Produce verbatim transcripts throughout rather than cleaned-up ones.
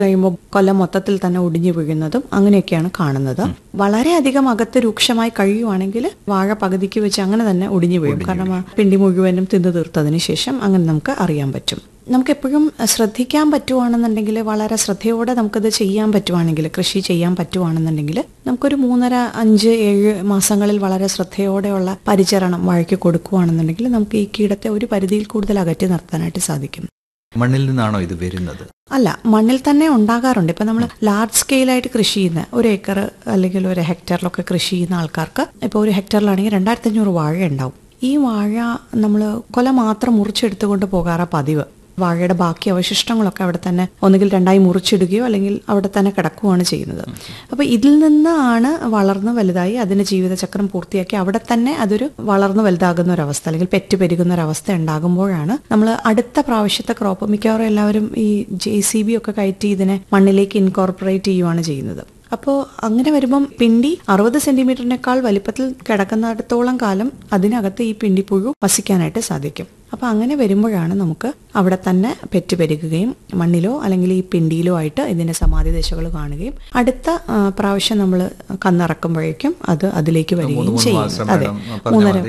കഴിയുമ്പോൾ കൊല മൊത്തത്തിൽ തന്നെ ഒടിഞ്ഞു വീഴുന്നതും അങ്ങനെയൊക്കെയാണ് കാണുന്നത്. വളരെയധികം അകത്ത് രൂക്ഷമായി കഴിയുവാണെങ്കിൽ വാഴ പകുതിക്ക് വെച്ച് അങ്ങനെ തന്നെ ഒടിഞ്ഞു വീഴും. കാരണം ആ പിണ്ടി മുഴുവനും തിന്നു തീർത്തതിന് ശേഷം അങ്ങനെ നമുക്ക് അറിയാൻ പറ്റും. നമുക്ക് എപ്പോഴും ശ്രദ്ധിക്കാൻ പറ്റുവാണെന്നുണ്ടെങ്കിൽ, വളരെ ശ്രദ്ധയോടെ നമുക്കത് ചെയ്യാൻ പറ്റുവാണെങ്കിൽ, കൃഷി ചെയ്യാൻ പറ്റുവാണെന്നുണ്ടെങ്കിൽ നമുക്കൊരു മൂന്നര അഞ്ച് ഏഴ് മാസങ്ങളിൽ വളരെ ശ്രദ്ധയോടെയുള്ള പരിചരണം വാഴയ്ക്ക് കൊടുക്കുകയാണെന്നുണ്ടെങ്കിൽ നമുക്ക് ഈ കീടത്തെ ഒരു പരിധിയിൽ കൂടുതൽ അകറ്റി നിർത്താനായിട്ട് സാധിക്കും. മണ്ണിൽ നിന്നാണോ ഇത് വരുന്നത്? അല്ല, മണ്ണിൽ തന്നെ ഉണ്ടാകാറുണ്ട്. ഇപ്പൊ നമ്മൾ ലാർജ് സ്കെയിലായിട്ട് കൃഷി ചെയ്യുന്ന ഒരു ഏക്കർ അല്ലെങ്കിൽ ഒരു ഹെക്ടറിലൊക്കെ കൃഷി ചെയ്യുന്ന ആൾക്കാർക്ക് ഇപ്പോൾ ഒരു ഹെക്ടറിലാണെങ്കിൽ രണ്ടായിരത്തി അഞ്ഞൂറ് വാഴ ഉണ്ടാവും. ഈ വാഴ നമ്മൾ കൊല മാത്രം മുറിച്ചെടുത്തുകൊണ്ട് പോകാറാ പതിവ്. വാഴയുടെ ബാക്കി അവശിഷ്ടങ്ങളൊക്കെ അവിടെ തന്നെ ഒന്നുകിൽ രണ്ടായി മുറിച്ചിടുകയോ അല്ലെങ്കിൽ അവിടെ തന്നെ കിടക്കുകയാണ് ചെയ്യുന്നത്. അപ്പോൾ ഇതിൽ നിന്നാണ് വളർന്ന് വലുതായി അതിന്റെ ജീവിതചക്രം പൂർത്തിയാക്കി അവിടെ തന്നെ അതൊരു വളർന്ന് വലുതാകുന്ന ഒരവസ്ഥ അല്ലെങ്കിൽ പെറ്റ് പെരുകുന്ന ഒരവസ്ഥ ഉണ്ടാകുമ്പോഴാണ് നമ്മൾ അടുത്ത പ്രാവശ്യത്തെ ക്രോപ്പ് മിക്കവാറും എല്ലാവരും ഈ ജെ സി ബി ഒക്കെ കയറ്റി ഇതിനെ മണ്ണിലേക്ക് ഇൻകോർപ്പറേറ്റ് ചെയ്യുകയാണ് ചെയ്യുന്നത്. അപ്പോൾ അങ്ങനെ വരുമ്പം പിണ്ടി അറുപത് സെന്റിമീറ്ററിനേക്കാൾ വലിപ്പത്തിൽ കിടക്കുന്നിടത്തോളം കാലം അതിനകത്ത് ഈ പിണ്ടിപ്പുഴു വസിക്കാനായിട്ട് സാധിക്കും. അപ്പോൾ അങ്ങനെ വരുമ്പോഴാണ് നമുക്ക് അവിടെ തന്നെ പെറ്റ് പെരുകുകയും മണ്ണിലോ അല്ലെങ്കിൽ ഈ പിണ്ടിയിലോ ആയിട്ട് ഇതിന്റെ സമാധി ദശകൾ കാണുകയും അടുത്ത പ്രാവശ്യം നമ്മൾ കന്നിറക്കുമ്പോഴേക്കും അത് അതിലേക്ക് വരികയും ചെയ്യും. അതെ, മൂന്നര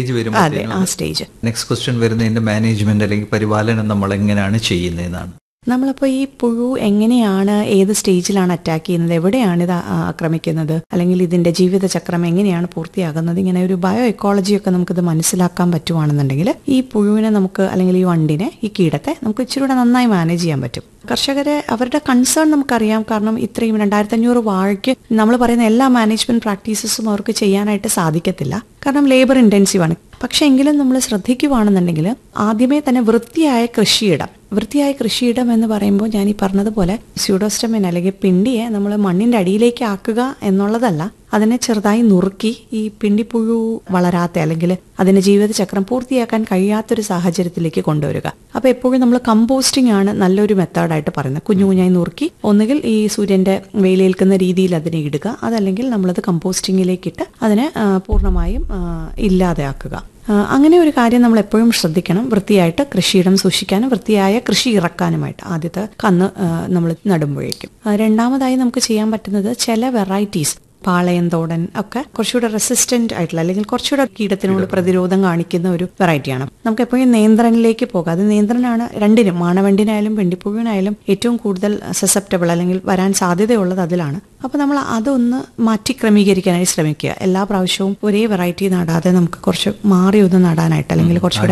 അതെ ആ സ്റ്റേജ്. നെക്സ്റ്റ് ക്വസ്റ്റ്യൻ വരുന്നതിന്റെ മാനേജ്മെന്റ് അല്ലെങ്കിൽ പരിപാലനം നമ്മൾ എങ്ങനെയാണ് ചെയ്യുന്നതെന്നാണ്. നമ്മളിപ്പോൾ ഈ പുഴു എങ്ങനെയാണ്, ഏത് സ്റ്റേജിലാണ് അറ്റാക്ക് ചെയ്യുന്നത്, എവിടെയാണ് ഇത് ആക്രമിക്കുന്നത്, അല്ലെങ്കിൽ ഇതിന്റെ ജീവിതചക്രം എങ്ങനെയാണ് പൂർത്തിയാകുന്നത്, ഇങ്ങനെ ഒരു ബയോ എക്കോളജിയൊക്കെ നമുക്കിത് മനസ്സിലാക്കാൻ പറ്റുവാണെന്നുണ്ടെങ്കിൽ ഈ പുഴുവിനെ നമുക്ക് അല്ലെങ്കിൽ ഈ വണ്ടിനെ ഈ കീടത്തെ നമുക്ക് ഇച്ചിരി കൂടെ നന്നായി മാനേജ് ചെയ്യാൻ പറ്റും. കർഷകരെ അവരുടെ കൺസേൺ നമുക്കറിയാം. കാരണം ഇത്രയും രണ്ടായിരത്തി അഞ്ഞൂറ് വാഴയ്ക്ക് നമ്മൾ പറയുന്ന എല്ലാ മാനേജ്മെന്റ് പ്രാക്ടീസസും അവർക്ക് ചെയ്യാനായിട്ട് സാധിക്കത്തില്ല. കാരണം ലേബർ ഇന്റൻസീവ് ആണ്. പക്ഷെ എങ്കിലും നമ്മൾ ശ്രദ്ധിക്കുകയാണെന്നുണ്ടെങ്കിൽ ആദ്യമേ തന്നെ വൃത്തിയായ കൃഷിയിടം വൃത്തിയായ കൃഷിയിടം എന്ന് പറയുമ്പോൾ ഞാൻ ഈ പറഞ്ഞതുപോലെ സ്യൂഡോസ്റ്റമിൻ അല്ലെങ്കിൽ പിണ്ടിയെ നമ്മൾ മണ്ണിന്റെ അടിയിലേക്ക് ആക്കുക എന്നുള്ളതല്ല, അതിനെ ചെറുതായി നുറുക്കി ഈ പിണ്ടിപ്പുഴു വളരാത്ത അല്ലെങ്കിൽ അതിന്റെ ജീവിതചക്രം പൂർത്തിയാക്കാൻ കഴിയാത്തൊരു സാഹചര്യത്തിലേക്ക് കൊണ്ടുവരിക. അപ്പൊ എപ്പോഴും നമ്മൾ കമ്പോസ്റ്റിംഗ് ആണ് നല്ലൊരു മെത്തേഡായിട്ട് പറയുന്നത്. കുഞ്ഞു കുഞ്ഞായി നുറുക്കി ഒന്നുകിൽ ഈ സൂര്യന്റെ വെയിലേൽക്കുന്ന രീതിയിൽ അതിനെ ഇടുക, അതല്ലെങ്കിൽ നമ്മളത് കമ്പോസ്റ്റിങ്ങിലേക്ക് ഇട്ട് അതിനെ പൂർണ്ണമായും ഇല്ലാതെയാക്കുക. അങ്ങനെ ഒരു കാര്യം നമ്മൾ എപ്പോഴും ശ്രദ്ധിക്കണം. വൃത്തിയായിട്ട് കൃഷിയിടം സൂക്ഷിക്കാനും വൃത്തിയായ കൃഷി ഇറക്കാനുമായിട്ട് ആദ്യത്തെ കന്ന് നമ്മൾ നടുമ്പോഴേക്കും. രണ്ടാമതായി നമുക്ക് ചെയ്യാൻ പറ്റുന്നത് ചില വെറൈറ്റീസ് പാളയന്തോടൻ ഒക്കെ കുറച്ചുകൂടെ റെസിസ്റ്റന്റ് ആയിട്ടുള്ള അല്ലെങ്കിൽ കുറച്ചുകൂടെ കീടത്തിനോട് പ്രതിരോധം കാണിക്കുന്ന ഒരു വെറൈറ്റിയാണ്. നമുക്ക് എപ്പോഴും നിയന്ത്രണത്തിലേക്ക് പോകാം. അത് നിയന്ത്രണമാണ് രണ്ടിനും, മാണവണ്ടിനായാലും പെണ്ടിപ്പുഴുവിനായാലും ഏറ്റവും കൂടുതൽ സസെപ്റ്റബിൾ അല്ലെങ്കിൽ വരാൻ സാധ്യതയുള്ളത് അതിലാണ്. അപ്പൊ നമ്മൾ അതൊന്ന് മാറ്റി ക്രമീകരിക്കാനായി ശ്രമിക്കുക. എല്ലാ പ്രാവശ്യവും ഒരേ വെറൈറ്റി നടാതെ നമുക്ക് കുറച്ച് മാറി ഒന്ന് നടാനായിട്ട് അല്ലെങ്കിൽ കുറച്ചുകൂടെ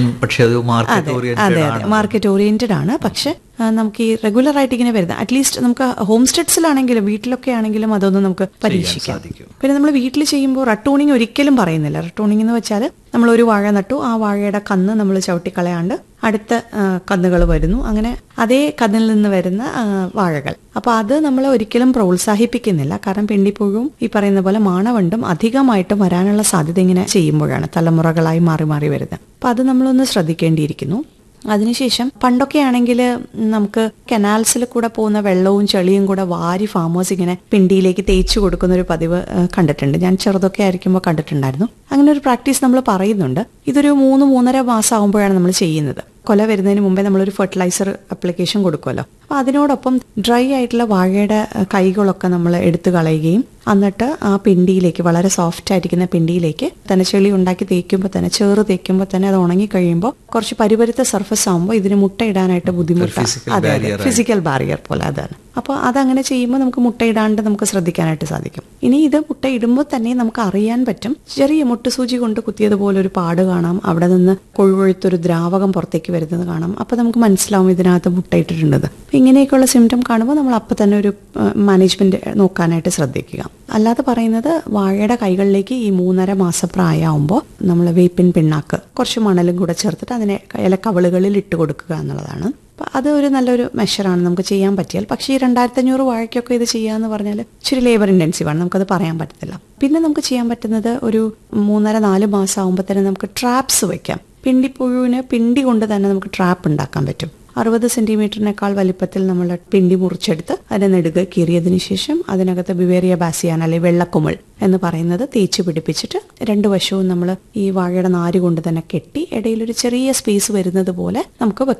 അതെ അതെ മാർക്കറ്റ് ഓറിയന്റഡ് ആണ്. പക്ഷെ നമുക്ക് ഈ റെഗുലർ ആയിട്ട് ഇങ്ങനെ വരുന്നത് അറ്റ്ലീസ്റ്റ് നമുക്ക് ഹോം സ്റ്റഡ്സിലാണെങ്കിലും വീട്ടിലൊക്കെ ആണെങ്കിലും അതൊന്ന് നമുക്ക് പരീക്ഷിക്കാം. പിന്നെ നമ്മൾ വീട്ടിൽ ചെയ്യുമ്പോൾ റട്ടൂണിങ് ഒരിക്കലും പറയുന്നില്ല. റട്ടൂണിങ് എന്ന് വെച്ചാൽ നമ്മൾ ഒരു വാഴ നട്ടു, ആ വാഴയുടെ കന്ന് നമ്മൾ ചവിട്ടിക്കളയാണ്ട് അടുത്ത കന്നുകൾ വരുന്നു, അങ്ങനെ അതേ കന്നിൽ നിന്ന് വരുന്ന വാഴകൾ. അപ്പൊ അത് നമ്മൾ ഒരിക്കലും പ്രോത്സാഹിപ്പിക്കുന്നില്ല. കാരണം പിണ്ടിപ്പുഴുവും ഈ പറയുന്ന പോലെ മാണവണ്ടും അധികമായിട്ടും വരാനുള്ള സാധ്യത ഇങ്ങനെ ചെയ്യുമ്പോഴാണ് തലമുറകളായി മാറി മാറി വരുന്നത്. അപ്പൊ അത് നമ്മളൊന്ന് ശ്രദ്ധിക്കേണ്ടിയിരിക്കുന്നു. അതിനുശേഷം പണ്ടൊക്കെ ആണെങ്കിൽ നമുക്ക് കനാൽസിൽ കൂടെ പോകുന്ന വെള്ളവും ചെളിയും കൂടെ വാരി ഫാമേഴ്സ് ഇങ്ങനെ പിണ്ടിയിലേക്ക് തേച്ചു കൊടുക്കുന്ന ഒരു പതിവ് കണ്ടിട്ടുണ്ട്. ഞാൻ ചെറുതൊക്കെ ആയിരിക്കുമ്പോൾ കണ്ടിട്ടുണ്ടായിരുന്നു. അങ്ങനെ ഒരു പ്രാക്ടീസ് നമ്മൾ പറയുന്നുണ്ട്. ഇതൊരു മൂന്ന് മൂന്നര മാസം ആകുമ്പോഴാണ് നമ്മൾ ചെയ്യുന്നത്. കൊല വരുന്നതിന് മുമ്പേ നമ്മളൊരു ഫെർട്ടിലൈസർ അപ്ലിക്കേഷൻ കൊടുക്കുമല്ലോ. അപ്പോൾ അതിനോടൊപ്പം ഡ്രൈ ആയിട്ടുള്ള വാഴയുടെ കൈകളൊക്കെ നമ്മൾ എടുത്തു കളയുകയും എന്നിട്ട് ആ പിണ്ടിയിലേക്ക്, വളരെ സോഫ്റ്റ് ആയിരിക്കുന്ന പിണ്ടിയിലേക്ക് തന്നെ ചെളി ഉണ്ടാക്കി തേക്കുമ്പോൾ തന്നെ, ചേറ് തേക്കുമ്പോൾ തന്നെ അത് ഉണങ്ങി കഴിയുമ്പോൾ കുറച്ച് പരിപരുത്ത സർഫസ് ആകുമ്പോൾ ഇതിന് മുട്ടയിടാനായിട്ട് ബുദ്ധിമുട്ടാണ്. അതെ അതെ ഫിസിക്കൽ ബാരിയർ പോലെ അതാണ്. അപ്പോൾ അതങ്ങനെ ചെയ്യുമ്പോൾ നമുക്ക് മുട്ടയിടാണ്ട് നമുക്ക് ശ്രദ്ധിക്കാനായിട്ട് സാധിക്കും. ഇനി ഇത് മുട്ടയിടുമ്പോൾ തന്നെ നമുക്ക് അറിയാൻ പറ്റും, ചെറിയ മുട്ടുസൂചി കൊണ്ട് കുത്തിയതുപോലെ ഒരു പാട് കാണാം, അവിടെ നിന്ന് കൊഴുകൊഴുത്തൊരു ദ്രാവകം പുറത്തേക്ക് വരുന്നത് കാണാം. അപ്പോൾ നമുക്ക് മനസ്സിലാവും ഇതിനകത്ത് മുട്ടയിട്ടിട്ടുണ്ടത്. ഇങ്ങനെയൊക്കെയുള്ള സിംറ്റം കാണുമ്പോൾ നമ്മൾ അപ്പം തന്നെ ഒരു മാനേജ്മെന്റ് നോക്കാനായിട്ട് ശ്രദ്ധിക്കുക. അല്ലാതെ പറയുന്നത് വാഴയുടെ കൈകളിലേക്ക് ഈ മൂന്നര മാസം പ്രായമാകുമ്പോൾ നമ്മൾ വേപ്പിൻ പിണ്ണാക്ക് കുറച്ച് മണലും കൂടെ ചേർത്തിട്ട് അതിനെ ഇലക്കവളുകളിൽ ഇട്ട് കൊടുക്കുക എന്നുള്ളതാണ്. അപ്പം അത് ഒരു നല്ലൊരു മെഷറാണ് നമുക്ക് ചെയ്യാൻ പറ്റിയാൽ. പക്ഷേ ഈ രണ്ടായിരത്തി അഞ്ഞൂറ് വാഴയ്ക്കൊക്കെ ഇത് ചെയ്യാന്ന് പറഞ്ഞാൽ ഇച്ചിരി ലേബർ ഇന്റൻസീവ് ആണ്, നമുക്കത് പറയാൻ പറ്റത്തില്ല. പിന്നെ നമുക്ക് ചെയ്യാൻ പറ്റുന്നത് ഒരു മൂന്നര നാല് മാസം ആകുമ്പോൾ തന്നെ നമുക്ക് ട്രാപ്സ് വെക്കാം. പിണ്ടിപ്പുഴുവിന് പിണ്ടി കൊണ്ട് തന്നെ നമുക്ക് ട്രാപ്പ് ഉണ്ടാക്കാൻ പറ്റും. അറുപത് സെന്റിമീറ്ററിനേക്കാൾ വലിപ്പത്തിൽ നമ്മൾ പിണ്ടി മുറിച്ചെടുത്ത് അതിനെ നെടുക കീറിയതിനു ശേഷം അതിനകത്ത് ബിവേറിയ ബാസിയാന അല്ലെങ്കിൽ വെള്ളക്കുമിൾ എന്ന് പറയുന്നത് തേച്ച് പിടിപ്പിച്ചിട്ട് രണ്ടു വശവും നമ്മൾ ഈ വാഴയുടെ നാര് കൊണ്ട് തന്നെ കെട്ടി ഇടയിലൊരു ചെറിയ സ്പേസ് വരുന്നത് പോലെ നമുക്ക് വെക്കാം.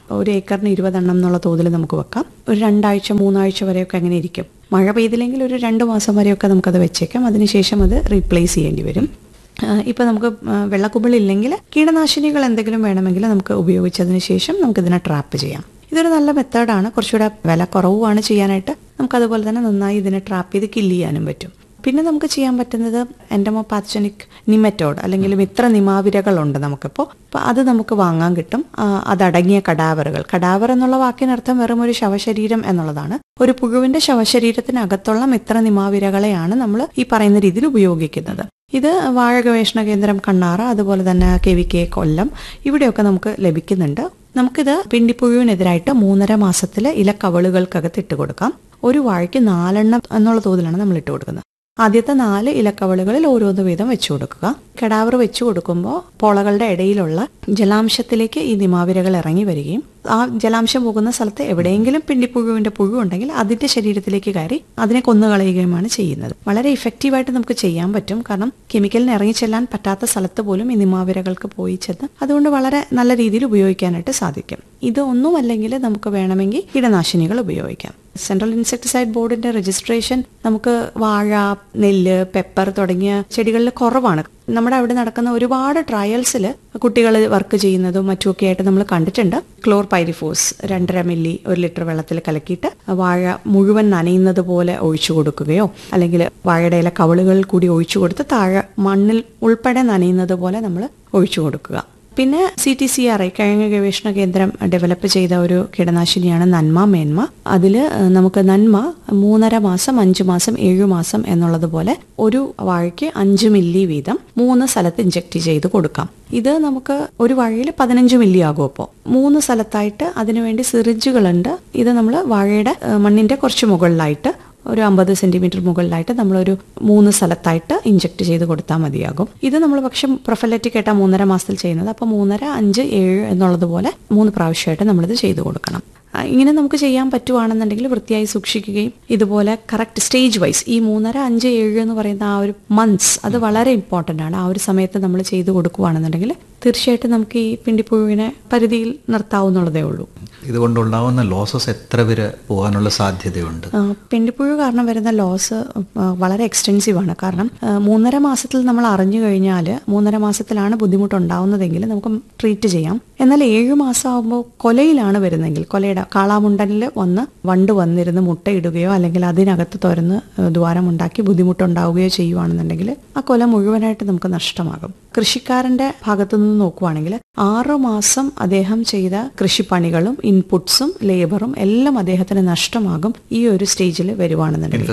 ഒരു ഏക്കറിന് ഇരുപതെണ്ണം എന്നുള്ള തോതിൽ നമുക്ക് വെക്കാം. ഒരു രണ്ടാഴ്ച മൂന്നാഴ്ച വരെയൊക്കെ അങ്ങനെ ഇരിക്കും. മഴ പെയ്തില്ലെങ്കിൽ ഒരു രണ്ട് മാസം വരെയൊക്കെ നമുക്കത് വെച്ചേക്കാം. അതിനുശേഷം അത് റീപ്ലേസ് ചെയ്യേണ്ടി വരും. ഇപ്പം നമുക്ക് വെള്ളക്കുമിളില്ലെങ്കിൽ കീടനാശിനികൾ എന്തെങ്കിലും വേണമെങ്കിൽ നമുക്ക് ഉപയോഗിച്ചതിന് ശേഷം നമുക്കിതിനെ ട്രാപ്പ് ചെയ്യാം. ഇതൊരു നല്ല മെത്തേഡാണ്. കുറച്ചുകൂടെ വില കുറവുമാണ് ചെയ്യാനായിട്ട്. നമുക്കതുപോലെ തന്നെ നന്നായി ഇതിനെ ട്രാപ്പ് ചെയ്ത് കില്ല് ചെയ്യാനും പറ്റും. പിന്നെ നമുക്ക് ചെയ്യാൻ പറ്റുന്നത് എൻഡമോപാത്തജനിക് നിമറ്റോഡ് അല്ലെങ്കിൽ മിത്ര നിമാവിരകളുണ്ട് നമുക്കിപ്പോൾ. അപ്പോൾ അത് നമുക്ക് വാങ്ങാൻ കിട്ടും. അതടങ്ങിയ കടാവറുകൾ. കടാവർ എന്നുള്ള വാക്കിനർത്ഥം വെറും ഒരു ശവശരീരം എന്നുള്ളതാണ്. ഒരു പുഴുവിന്റെ ശവശരീരത്തിനകത്തുള്ള മിത്ര നിമാവിരകളെയാണ് നമ്മൾ ഈ പറയുന്ന രീതിയിൽ ഉപയോഗിക്കുന്നത്. ഇത് വാഴ ഗവേഷണ കേന്ദ്രം കണ്ണാറ, അതുപോലെ തന്നെ കെ വി കെ കൊല്ലം, ഇവിടെയൊക്കെ നമുക്ക് ലഭിക്കുന്നുണ്ട്. നമുക്കിത് പിണ്ടിപ്പുഴുവിനെതിരായിട്ട് മൂന്നര മാസത്തിൽ ഇലക്കവളുകൾക്കകത്ത് ഇട്ട് കൊടുക്കാം. ഒരു വാഴയ്ക്ക് നാലെണ്ണം എന്നുള്ള തോതിലാണ് നമ്മൾ ഇട്ട് കൊടുക്കുന്നത്. ആദ്യത്തെ നാല് ഇലക്കവളുകളിൽ ഓരോന്ന് വീതം വെച്ചു കൊടുക്കുക. കടാവർ വെച്ചു കൊടുക്കുമ്പോൾ പോളകളുടെ ഇടയിലുള്ള ജലാംശത്തിലേക്ക് ഈ നിമാവിരകൾ ഇറങ്ങി വരികയും ആ ജലാംശം പോകുന്ന സ്ഥലത്ത് എവിടെയെങ്കിലും പിണ്ടിപ്പുഴുവിന്റെ പുഴു ഉണ്ടെങ്കിൽ അതിന്റെ ശരീരത്തിലേക്ക് കയറി അതിനെ കൊന്നുകളയുകയുമാണ് ചെയ്യുന്നത്. വളരെ ഇഫക്റ്റീവായിട്ട് നമുക്ക് ചെയ്യാൻ പറ്റും. കാരണം കെമിക്കലിന് ഇറങ്ങി ചെല്ലാൻ പറ്റാത്ത സ്ഥലത്ത് പോലും ഈ നിമാവിരകൾക്ക് പോയി ചെന്ന് അതുകൊണ്ട് വളരെ നല്ല രീതിയിൽ ഉപയോഗിക്കാനായിട്ട് സാധിക്കും. ഇത് ഒന്നുമല്ലെങ്കിൽ നമുക്ക് വേണമെങ്കിൽ കീടനാശിനികൾ ഉപയോഗിക്കാം. സെൻട്രൽ ഇൻസെക്ടിസൈഡ് ബോർഡിന്റെ രജിസ്ട്രേഷൻ നമുക്ക് വാഴ, നെല്ല്, പെപ്പർ തുടങ്ങിയ ചെടികളിൽ കുറവാണ്. നമ്മുടെ അവിടെ നടക്കുന്ന ഒരുപാട് ട്രയൽസിൽ കുട്ടികൾ വർക്ക് ചെയ്യുന്നതും മറ്റുമൊക്കെ ആയിട്ട് നമ്മൾ കണ്ടിട്ടുണ്ട്. ക്ലോർ പൈരിഫോസ് രണ്ടര മില്ലി ഒരു ലിറ്റർ വെള്ളത്തിൽ കലക്കിയിട്ട് വാഴ മുഴുവൻ നനയുന്നത് പോലെ ഒഴിച്ചു കൊടുക്കുകയോ അല്ലെങ്കിൽ വാഴയുടെ ഇല കവളുകളിൽ കൂടി ഒഴിച്ചു കൊടുത്ത് താഴെ മണ്ണിൽ ഉൾപ്പെടെ നനയുന്നത് പോലെ നമ്മൾ ഒഴിച്ചു കൊടുക്കുക. പിന്നെ C T C R I കിഴങ്ങ് ഗവേഷണ കേന്ദ്രം ഡെവലപ്പ് ചെയ്ത ഒരു കീടനാശിനിയാണ് നന്മ മേന്മ. അതിൽ നമുക്ക് നന്മ മൂന്നര മാസം, അഞ്ചു മാസം, ഏഴു മാസം എന്നുള്ളതുപോലെ ഒരു വാഴയ്ക്ക് അഞ്ച് മില്ലി വീതം മൂന്ന് സ്ഥലത്ത് ഇഞ്ചക്ട് ചെയ്ത് കൊടുക്കാം. ഇത് നമുക്ക് ഒരു വാഴയിൽ പതിനഞ്ച് മില്ലി ആകും. അപ്പോൾ മൂന്ന് സ്ഥലത്തായിട്ട് അതിനുവേണ്ടി സിറിഞ്ചുകളുണ്ട്. ഇത് നമ്മൾ വാഴയുടെ മണ്ണിന്റെ കുറച്ച് മുകളിലായിട്ട് ഒരു അമ്പത് സെന്റിമീറ്റർ മുകളിലായിട്ട് നമ്മളൊരു മൂന്ന് സ്ഥലത്തായിട്ട് ഇഞ്ചക്ട് ചെയ്ത് കൊടുത്താൽ മതിയാകും. ഇത് നമ്മൾ പക്ഷെ പ്രൊഫലറ്റിക് ആയിട്ടാണ് മൂന്നര മാസത്തിൽ ചെയ്യുന്നത്. അപ്പോൾ മൂന്നര, അഞ്ച്, ഏഴ് എന്നുള്ളതുപോലെ മൂന്ന് പ്രാവശ്യമായിട്ട് നമ്മളിത് ചെയ്തു കൊടുക്കണം. ഇങ്ങനെ നമുക്ക് ചെയ്യാൻ പറ്റുവാണെന്നുണ്ടെങ്കിൽ വൃത്തിയായി സൂക്ഷിക്കുകയും ഇതുപോലെ കറക്റ്റ് സ്റ്റേജ് വൈസ് ഈ മൂന്നര, അഞ്ച്, ഏഴ് എന്ന് പറയുന്ന ആ ഒരു മന്ത്സ് അത് വളരെ ഇമ്പോർട്ടൻ്റ് ആണ്. ആ ഒരു സമയത്ത് നമ്മൾ ചെയ്തു കൊടുക്കുകയാണെന്നുണ്ടെങ്കിൽ തീർച്ചയായിട്ടും നമുക്ക് ഈ പിണ്ടിപ്പുഴുവിനെ പരിധിയിൽ നിർത്താവുന്നതേ ഉള്ളൂ. ഇതുകൊണ്ടുണ്ടാവുന്ന ലോസസ് എത്ര വരെ പോകാനുള്ള സാധ്യതയുണ്ട്? പിണ്ടിപ്പുഴു കാരണം വരുന്ന ലോസ് വളരെ എക്സ്റ്റെൻസീവ് ആണ്. കാരണം മൂന്നര മാസത്തിൽ നമ്മൾ അറിഞ്ഞു കഴിഞ്ഞാൽ മൂന്നര മാസത്തിലാണ് ബുദ്ധിമുട്ടുണ്ടാവുന്നതെങ്കിൽ നമുക്ക് ട്രീറ്റ് ചെയ്യാം. എന്നാൽ ഏഴു മാസം ആകുമ്പോൾ കൊലയിലാണ് വരുന്നതെങ്കിൽ, കൊലയുടെ കാളാമുണ്ടനിൽ വന്ന് വണ്ട് വന്നിരുന്ന് മുട്ടയിടുകയോ അല്ലെങ്കിൽ അതിനകത്ത് തുറന്ന് ദ്വാരമുണ്ടാക്കി ബുദ്ധിമുട്ടുണ്ടാവുകയോ ചെയ്യുവാണെന്നുണ്ടെങ്കിൽ ആ കൊല മുഴുവനായിട്ട് നമുക്ക് നഷ്ടമാകും. കൃഷിക്കാരന്റെ ഭാഗത്തു നിന്ന് നോക്കുവാണെങ്കിൽ ആറു മാസം അദ്ദേഹം ചെയ്ത കൃഷിപ്പണികളും ഇൻപുട്സും ലേബറും എല്ലാം അദ്ദേഹത്തിന് നഷ്ടമാകും ഈ ഒരു സ്റ്റേജിൽ വരുവാണെന്നുണ്ടെങ്കിൽ.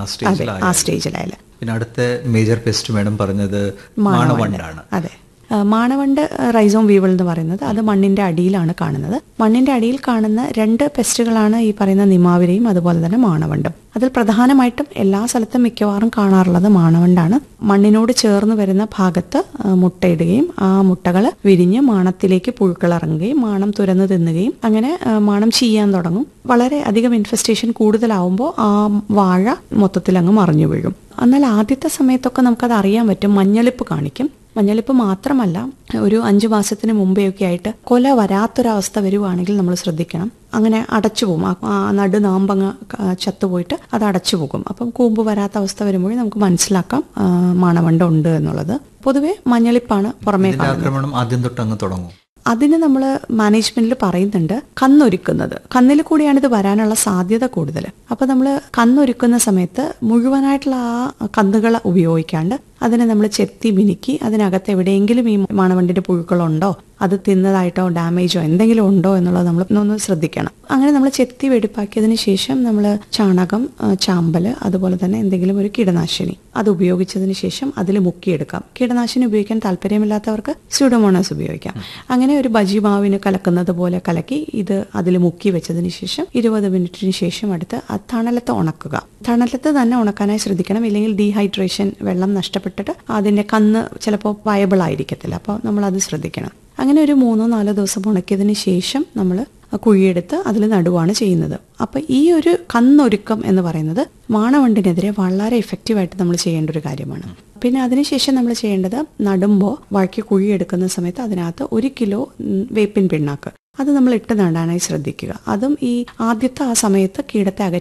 ആ സ്റ്റേജിലായാലും പിന്നെ അടുത്ത മേജർ പെസ്റ്റ് മേഡം പറഞ്ഞത് മാണവണ്ടാണ്. അതെ, മാണവണ്ട് റൈസോം വീവൽ എന്ന് പറയുന്നത് അത് മണ്ണിന്റെ അടിയിലാണ് കാണുന്നത്. മണ്ണിന്റെ അടിയിൽ കാണുന്ന രണ്ട് പെസ്റ്റുകളാണ് ഈ പറയുന്ന നിമാവിരയും അതുപോലെ തന്നെ മാണവണ്ടും. അതിൽ പ്രധാനമായിട്ടും എല്ലാ സ്ഥലത്തും മിക്കവാറും കാണാറുള്ളത് മാണവണ്ടാണ്. മണ്ണിനോട് ചേർന്ന് വരുന്ന ഭാഗത്ത് മുട്ടയിടുകയും ആ മുട്ടകൾ വിരിഞ്ഞ് മാണത്തിലേക്ക് പുഴുക്കൾ ഇറങ്ങുകയും മാണം തുരന്ന് തിന്നുകയും അങ്ങനെ മാണം ചെയ്യാൻ തുടങ്ങും. വളരെ അധികം ഇൻഫെസ്റ്റേഷൻ കൂടുതലാവുമ്പോൾ ആ വാഴ മൊത്തത്തിൽ അങ്ങ് മറിഞ്ഞു വീഴും. എന്നാൽ ആദ്യത്തെ സമയത്തൊക്കെ നമുക്കത് അറിയാൻ പറ്റും. മഞ്ഞളിപ്പ് കാണിക്കും. മഞ്ഞളിപ്പ് മാത്രമല്ല, ഒരു അഞ്ചു മാസത്തിന് മുമ്പെയൊക്കെ ആയിട്ട് കൊല വരാത്തൊരവസ്ഥ വരുവാണെങ്കിൽ നമ്മൾ ശ്രദ്ധിക്കണം. അങ്ങനെ അടച്ചു പോകും. ആ നടുനാമ്പങ്ങ് ചത്തുപോയിട്ട് അത് അടച്ചു പോകും. അപ്പം കൂമ്പ് വരാത്ത അവസ്ഥ വരുമ്പോഴേ നമുക്ക് മനസ്സിലാക്കാം മാണവണ്ട ഉണ്ട് എന്നുള്ളത്. പൊതുവെ മഞ്ഞളിപ്പാണ് പുറമേ ആക്രമണം ആദ്യം തൊട്ട് അങ്ങ് തുടങ്ങും. അതിന് നമ്മൾ മാനേജ്മെന്റിൽ പറയുന്നുണ്ട് കന്നൊരുക്കുന്നത്. കന്നിൽ കൂടിയാണ് ഇത് വരാനുള്ള സാധ്യത കൂടുതൽ. അപ്പൊ നമ്മൾ കന്നൊരുക്കുന്ന സമയത്ത് മുഴുവനായിട്ടുള്ള ആ കന്നുകൾ ഉപയോഗിക്കാണ്ട് അതിനെ നമ്മൾ ചെത്തി മിനുക്കി അതിനകത്ത് എവിടെയെങ്കിലും ഈ മാണവണ്ടിന്റെ പുഴുക്കളുണ്ടോ, അത് തിന്നതായിട്ടോ ഡാമേജോ എന്തെങ്കിലും ഉണ്ടോ എന്നുള്ളത് നമ്മൾ ഒന്ന് ശ്രദ്ധിക്കണം. അങ്ങനെ നമ്മൾ ചെത്തി വെടിപ്പാക്കിയതിന് ശേഷം നമ്മൾ ചാണകം, ചാമ്പല്, അതുപോലെ തന്നെ എന്തെങ്കിലും ഒരു കീടനാശിനി അത് ഉപയോഗിച്ചതിന് ശേഷം അതിൽ മുക്കിയെടുക്കാം. കീടനാശിനി ഉപയോഗിക്കാൻ താല്പര്യമില്ലാത്തവർക്ക് സ്യൂഡോമോണാസ് ഉപയോഗിക്കാം. അങ്ങനെ ഒരു ബജി മാവിന് കലക്കുന്നത് പോലെ കലക്കി ഇത് അതിൽ മുക്കി വെച്ചതിന് ശേഷം ഇരുപത് മിനിറ്റിന് ശേഷം അടുത്ത് ആ തണലത്ത് ഉണക്കുക. തണലത്ത് തന്നെ ഉണക്കാനായി ശ്രദ്ധിക്കണം. ഇല്ലെങ്കിൽ ഡീഹൈഡ്രേഷൻ, വെള്ളം നഷ്ടപ്പെട്ടിട്ട് അതിന്റെ കന്ന് ചിലപ്പോൾ വയബിൾ ആയിരിക്കത്തില്ല. അപ്പോൾ നമ്മൾ അത് ശ്രദ്ധിക്കണം. അങ്ങനെ ഒരു മൂന്നോ നാലോ ദിവസം ഉണക്കിയതിന് ശേഷം നമ്മൾ കുഴിയെടുത്ത് അതിൽ നടുവാണ് ചെയ്യുന്നത്. അപ്പൊ ഈ ഒരു കന്നൊരുക്കം എന്ന് പറയുന്നത് മാണവണ്ടിനെതിരെ വളരെ എഫക്റ്റീവായിട്ട് നമ്മൾ ചെയ്യേണ്ട ഒരു കാര്യമാണ്. പിന്നെ അതിനുശേഷം നമ്മൾ ചെയ്യേണ്ടത് നടുമ്പോൾ വഴക്കി കുഴിയെടുക്കുന്ന സമയത്ത് അതിനകത്ത് ഒരു കിലോ വേപ്പിൻ പിണ്ണാക്ക് അത് നമ്മൾ ഇട്ട് നടാനായി ശ്രദ്ധിക്കുക. അതും ഈ ആദ്യത്തെ ആ സമയത്ത് കീടത്തെ അകറ്റി